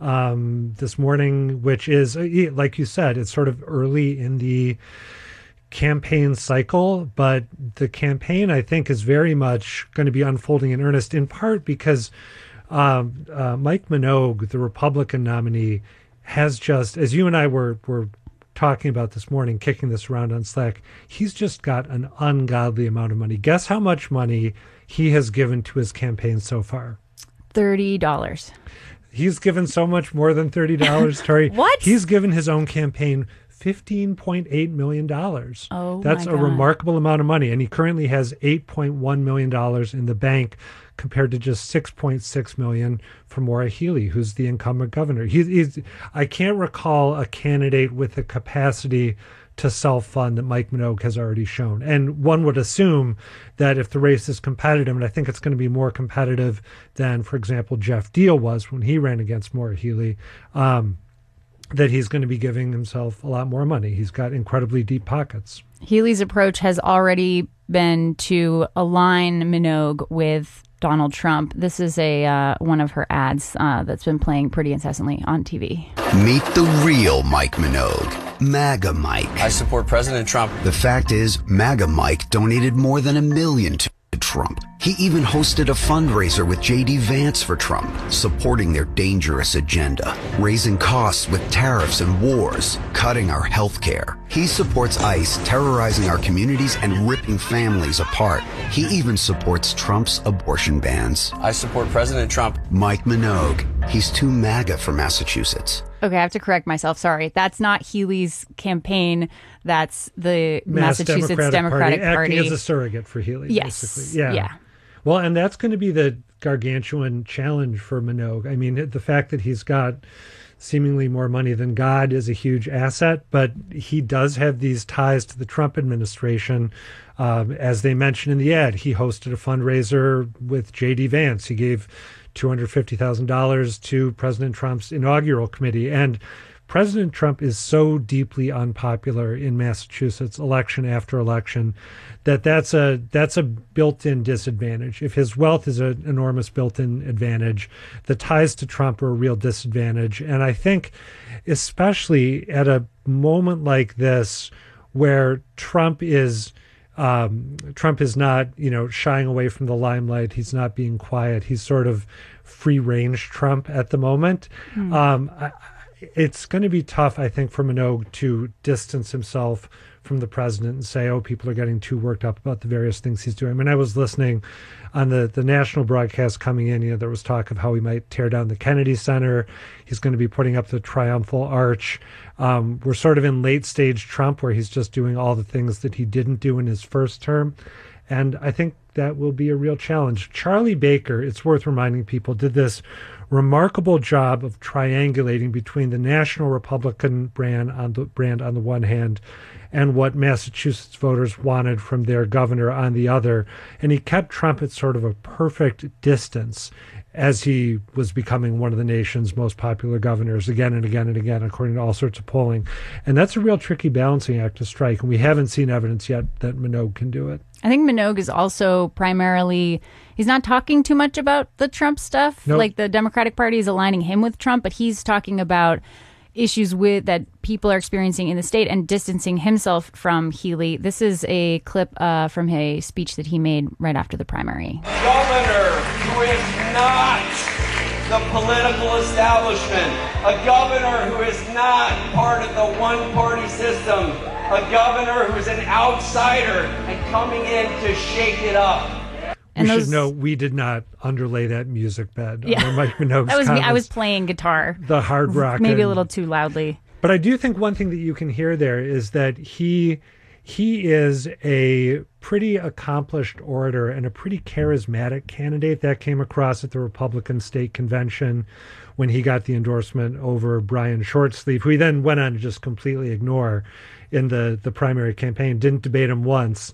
this morning, which is, like you said, it's sort of early in the campaign cycle, but the campaign, I think, is very much going to be unfolding in earnest, in part because Mike Minogue, the Republican nominee, has just, as you and I were talking about this morning, kicking this around on Slack, he's just got an ungodly amount of money. Guess how much money he has given to his campaign so far? $30. He's given so much more than $30, Tori. What? He's given his own campaign $15.8 million. Oh, that's my a God. remarkable amount of money. And he currently has $8.1 million in the bank compared to just $6.6 million for Maura Healey, who's the incumbent governor. I can't recall a candidate with the capacity to self-fund that Mike Minogue has already shown. And one would assume that if the race is competitive, and I think it's going to be more competitive than, for example, Jeff Deal was when he ran against Maura Healey, that he's going to be giving himself a lot more money. He's got incredibly deep pockets. Healey's approach has already been to align Minogue with Donald Trump. This is one of her ads that's been playing pretty incessantly on TV. Meet the real Mike Minogue, MAGA Mike. I support President Trump. The fact is, MAGA Mike donated more than $1 million to Trump. He even hosted a fundraiser with J.D. Vance for Trump, supporting their dangerous agenda, raising costs with tariffs and wars, cutting our health care. He supports ICE terrorizing our communities and ripping families apart. He even supports Trump's abortion bans. I support President Trump. Mike Minogue. He's too MAGA for Massachusetts. Okay, I have to correct myself. Sorry. That's not Healey's campaign. That's the Massachusetts Democratic Party. Acting as a surrogate for Healey, yes. basically. Yeah. Well, and that's going to be the gargantuan challenge for Minogue. I mean, the fact that he's got seemingly more money than God is a huge asset, but he does have these ties to the Trump administration. As they mentioned in the ad, he hosted a fundraiser with J.D. Vance. He gave $250,000 to President Trump's inaugural committee. And President Trump is so deeply unpopular in Massachusetts, election after election, that's a built-in disadvantage. If his wealth is an enormous built-in advantage, the ties to Trump are a real disadvantage. And I think, especially at a moment like this, where Trump is not, shying away from the limelight. He's not being quiet. He's sort of free-range Trump at the moment. It's going to be tough, I think, for Minogue to distance himself from the president and say, oh, people are getting too worked up about the various things he's doing. I mean, I was listening on the national broadcast coming in, there was talk of how he might tear down the Kennedy Center. He's going to be putting up the Triumphal Arch. We're sort of in late stage Trump, where he's just doing all the things that he didn't do in his first term. And I think that will be a real challenge. Charlie Baker, it's worth reminding people, did this remarkable job of triangulating between the national Republican brand on the one hand and what Massachusetts voters wanted from their governor on the other. And he kept Trump at sort of a perfect distance as he was becoming one of the nation's most popular governors again and again and again, according to all sorts of polling. And that's a real tricky balancing act to strike. And we haven't seen evidence yet that Minogue can do it. I think Minogue is also primarily, he's not talking too much about the Trump stuff. Nope. Like the Democratic Party is aligning him with Trump, but he's talking about issues that people are experiencing in the state and distancing himself from Healey. This is a clip from a speech that he made right after the primary. Governor who is not the political establishment, a governor who is not part of the one-party system, a governor who's an outsider and coming in to shake it up. And we should know we did not underlay that music bed. Yeah. Mike Minogue's that was me. I comments. was playing guitar. The hard rock. Maybe a little too loudly. But I do think one thing that you can hear there is that he is a pretty accomplished orator and a pretty charismatic candidate. That came across at the Republican state convention when he got the endorsement over Brian Shortsleeve, who he then went on to just completely ignore in the primary campaign. Didn't debate him once,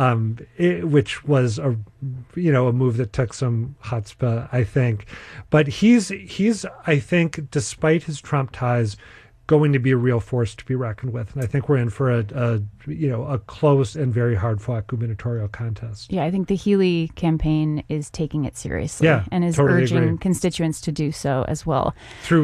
which was a move that took some chutzpah, I think. But he's I think, despite his Trump ties, going to be a real force to be reckoned with. And I think we're in for a close and very hard-fought gubernatorial contest. Yeah, I think the Healey campaign is taking it seriously and is totally urging agree. constituents to do so as well. Through